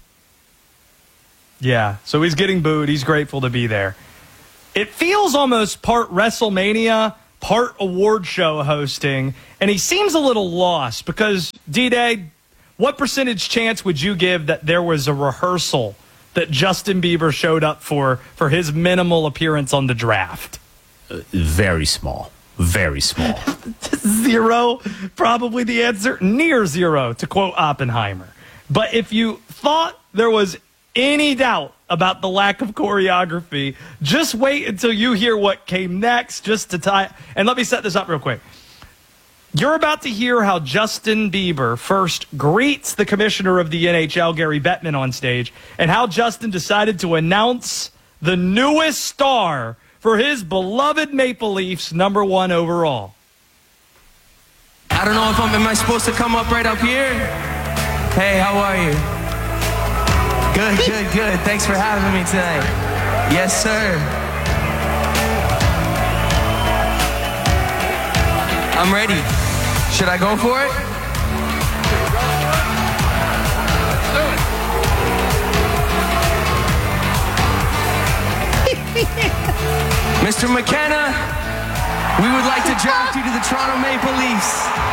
Yeah, so he's getting booed. He's grateful to be there. It feels almost part WrestleMania, part award show hosting, and he seems a little lost because, D-Day, what percentage chance would you give that there was a rehearsal that Justin Bieber showed up for for his minimal appearance on the draft? Uh, very small. Very small. Zero, probably the answer. Near zero, to quote Oppenheimer. But if you thought there was any doubt about the lack of choreography, just wait until you hear what came next just to tie. And let me set this up real quick. You're about to hear how Justin Bieber first greets the commissioner of the N H L, Gary Bettman, on stage, and how Justin decided to announce the newest star for his beloved Maple Leafs, number one overall. I don't know if I'm, am I supposed to come up right up here? Hey, how are you? Good, good, good. Thanks for having me tonight. Yes, sir. I'm ready. Should I go for it? Mister McKenna, we would like to draft you to the Toronto Maple Leafs.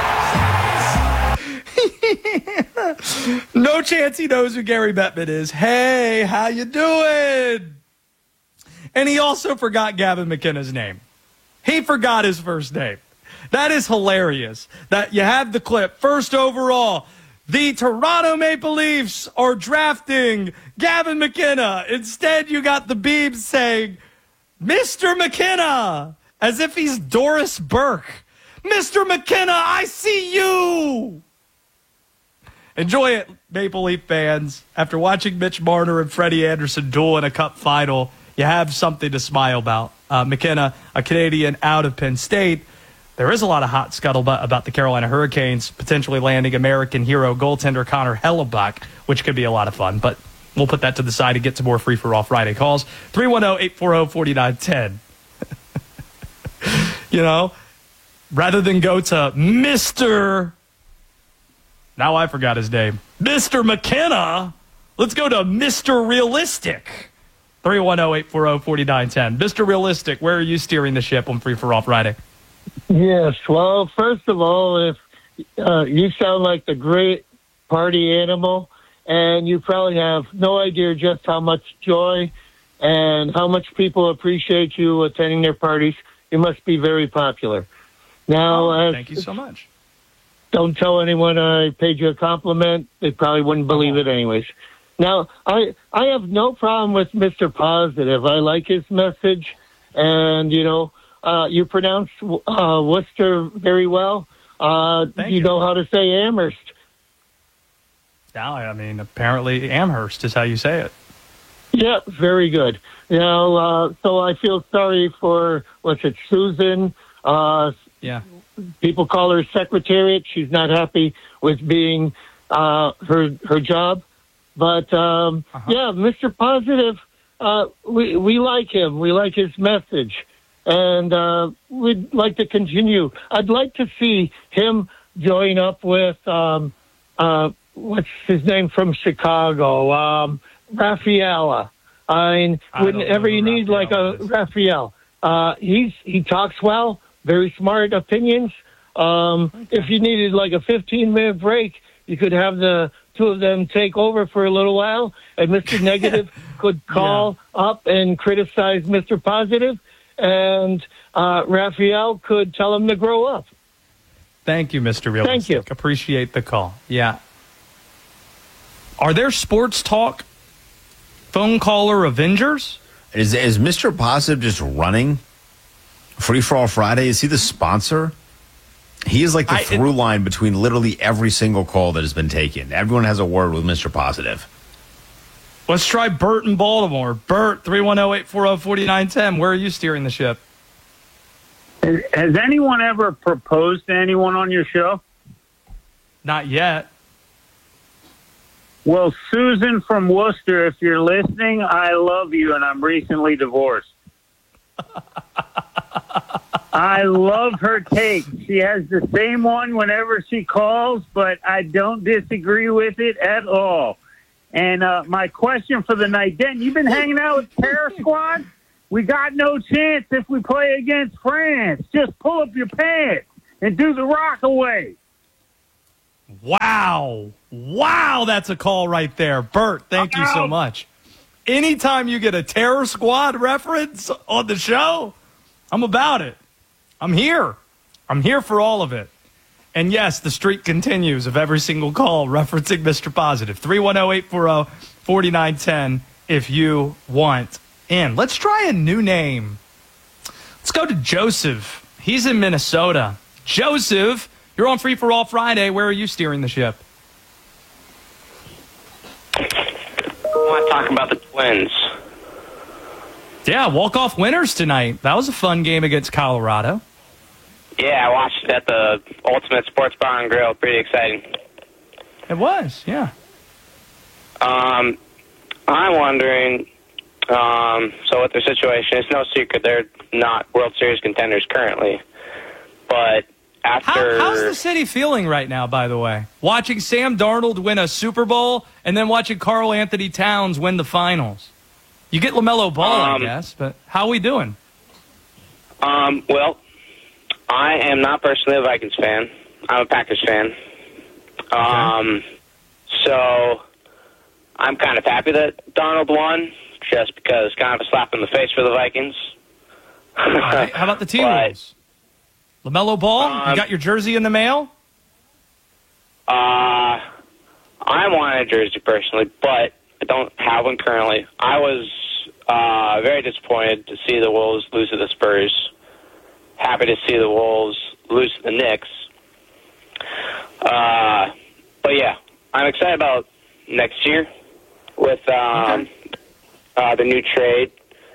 No chance he knows who Gary Bettman is. Hey, how you doing? And he also forgot Gavin McKenna's name. He forgot his first name. That is hilarious. That you have the clip. First overall, the Toronto Maple Leafs are drafting Gavin McKenna. Instead, you got the Beebs saying, Mister McKenna, as if he's Doris Burke. Mister McKenna, I see you. Enjoy it, Maple Leaf fans. After watching Mitch Marner and Freddie Anderson duel in a cup final, you have something to smile about. Uh, McKenna, a Canadian out of Penn State. There is a lot of hot scuttlebutt about the Carolina Hurricanes potentially landing American hero goaltender Connor Hellebuck, which could be a lot of fun. But we'll put that to the side and get to more free-for-all Friday calls. three one zero, eight four zero, four nine one zero. You know, rather than go to Mister Now I forgot his name. Mister McKenna. Let's go to Mister Realistic. three one zero, eight four zero, four nine one zero. Mister Realistic, where are you steering the ship on Free for All Friday? Yes. Well, first of all, if uh, you sound like the great party animal, and you probably have no idea just how much joy and how much people appreciate you attending their parties. You must be very popular. Now, oh, as, thank you so much. Don't tell anyone I paid you a compliment. They probably wouldn't believe it anyways. Now, I I have no problem with Mister Positive. I like his message. And, you know, uh, you pronounce uh, Worcester very well. Uh, you, you know how to say Amherst. Yeah, I mean, apparently Amherst is how you say it. Yeah, very good. You know, uh, so I feel sorry for, what's it, Susan? Uh, yeah. People call her secretariat. She's not happy with being uh, her her job. But, um, uh-huh. yeah, Mister Positive, uh, we, we like him. We like his message. And uh, we'd like to continue. I'd like to see him join up with, um, uh, what's his name from Chicago? Um, Raffaella. I mean, I whenever you need like a Raphael, uh, he's he talks well, very smart opinions. Um, okay. If you needed like a fifteen minute break, You could have the two of them take over for a little while, and Mister Negative could call yeah. up and criticize Mister Positive, and uh, Raphael could tell him to grow up. Thank you, Mister Realistic. Thank you. Appreciate the call. Yeah. Are there sports talk phone caller Avengers? Is is Mister Positive just running Free for All Friday? Is he the sponsor? He is like the I, through it, line between literally every single call that has been taken. Everyone has a word with Mister Positive. Let's try Bert in Baltimore. Bert, three one zero, eight four zero, four nine one zero. Where are you steering the ship? Has anyone ever proposed to anyone on your show? Not yet. Well, Susan from Worcester, if you're listening, I love you, and I'm recently divorced. I love her take. She has the same one whenever she calls, but I don't disagree with it at all. And uh, my question for the night, Den, you've been hanging out with Terror Squad? We got no chance if we play against France. Just pull up your pants and do the rock away. Wow. Wow, that's a call right there. Bert, thank you so much. Anytime you get a Terror Squad reference on the show, I'm about it. I'm here. I'm here for all of it. And yes, the streak continues of every single call referencing Mister Positive. three one zero, eight four zero, four nine one zero if you want in. Let's try a new name. Let's go to Joseph. He's in Minnesota. Joseph, you're on Free for All Friday. Where are you steering the ship? I want to talk about the Twins. Yeah, walk-off winners tonight. That was a fun game against Colorado. Yeah, I watched it at the Ultimate Sports Bar and Grill. Pretty exciting. It was, yeah. Um, I'm wondering, um, so with their situation, it's no secret they're not World Series contenders currently. But after... How, how's the city feeling right now, by the way? Watching Sam Darnold win a Super Bowl and then watching Karl Anthony Towns win the finals. You get LaMelo Ball, um, I guess, but how are we doing? Um, well... I am not personally a Vikings fan. I'm a Packers fan. Um, okay. So I'm kind of happy that Darnold won, just because it's kind of a slap in the face for the Vikings. All right. How about the T-Wolves? LaMelo Ball, um, you got your jersey in the mail? Uh, I want a jersey personally, but I don't have one currently. I was uh, very disappointed to see the Wolves lose to the Spurs. Happy to see the Wolves lose to the Knicks. Uh, but, yeah, I'm excited about next year with um, okay. uh, the new trade.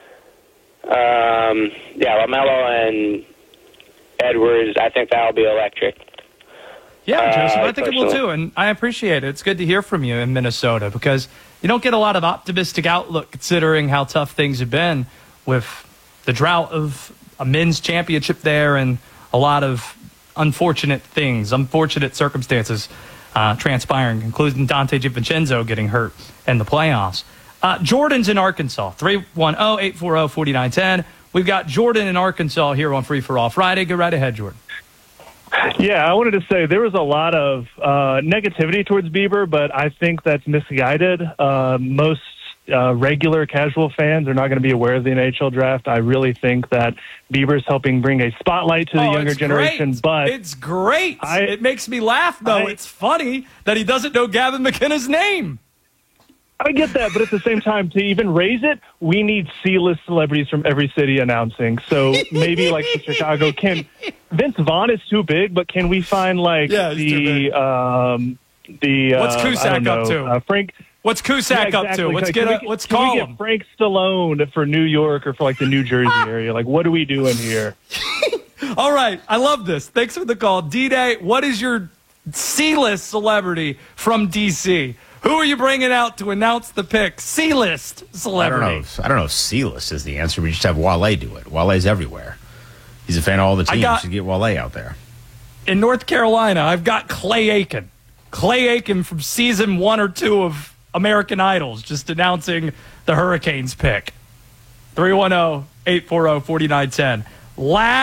Um, yeah, LaMelo and Edwards, I think that'll be electric. Yeah, Joseph, uh, I think personally. It will too, and I appreciate it. It's good to hear from you in Minnesota because you don't get a lot of optimistic outlook considering how tough things have been with the drought of a men's championship there and a lot of unfortunate things, unfortunate circumstances uh, transpiring, including Dante DiVincenzo getting hurt in the playoffs. Uh, Jordan's in Arkansas, three one zero, eight four zero, four nine one zero. We've got Jordan in Arkansas here on Free for All Friday. Go right ahead, Jordan. Yeah, I wanted to say there was a lot of uh, negativity towards Bieber, but I think that's misguided. Uh, most Uh, regular casual fans are not going to be aware of the N H L draft. I really think that Bieber's helping bring a spotlight to the oh, younger generation. Great. But it's great. I, it makes me laugh, though. I, it's funny that he doesn't know Gavin McKenna's name. I get that, but at the same time, to even raise it, we need C-list celebrities from every city announcing. So maybe like the Chicago can Vince Vaughn is too big, but can we find like yeah, the um, the what's uh, Cusack up to? Uh, Frank. What's Cusack yeah, exactly. up to? Let's like, get, a, a, let's can call we him. Get Frank Stallone for New York or for like the New Jersey area. Like, what are we doing here? All right, I love this. Thanks for the call, D-Day. What is your C-list celebrity from D C? Who are you bringing out to announce the pick? C-list celebrity. I don't know. If, I don't know if C-list is the answer. We just have Wale do it. Wale's everywhere. He's a fan of all the teams. Got, you get Wale out there. In North Carolina, I've got Clay Aiken. Clay Aiken from season one or two of American Idols, just announcing the Hurricanes pick. three one zero, eight four zero, four nine one zero. Last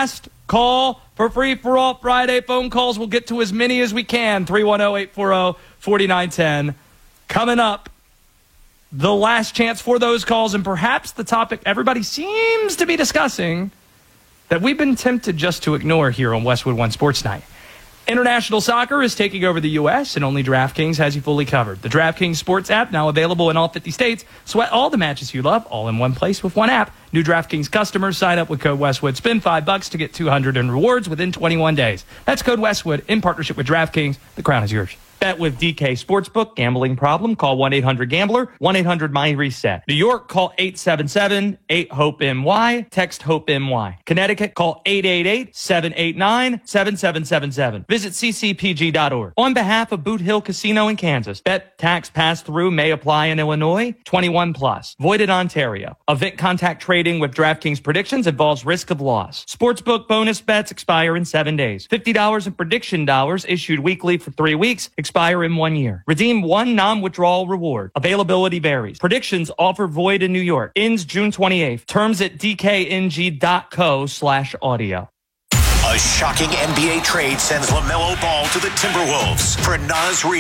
Call for Free For All Friday. Phone calls. We'll get to as many as we can. three one zero, eight four zero, four nine one zero. Coming up, the last chance for those calls, and perhaps the topic everybody seems to be discussing that we've been tempted just to ignore here on Westwood One Sports Night. International soccer is taking over the U S, and only DraftKings has you fully covered. The DraftKings Sports app, now available in all fifty states. Sweat all the matches you love, all in one place with one app. New DraftKings customers sign up with code Westwood. Spend five bucks to get two hundred in rewards within twenty-one days. That's code Westwood in partnership with DraftKings. The crown is yours. Bet with D K Sportsbook. Gambling problem? Call one eight hundred gambler, one eight hundred my reset. New York, call eight seven seven, eight hope M Y. Text HOPE-M-Y. Connecticut, call eight eight eight, seven eight nine, seven seven seven seven. Visit c c p g dot org. On behalf of Boot Hill Casino in Kansas, bet tax pass-through may apply in Illinois. twenty-one plus. Void in Ontario. Event contact trading with DraftKings predictions involves risk of loss. Sportsbook bonus bets expire in seven days. fifty dollars in prediction dollars issued weekly for three weeks. Expire in one year. Redeem one non-withdrawal reward. Availability varies. Predictions offer void in New York. Ends June twenty-eighth. Terms at d k n g dot co slash audio. A shocking N B A trade sends LaMelo Ball to the Timberwolves for Naz Reid.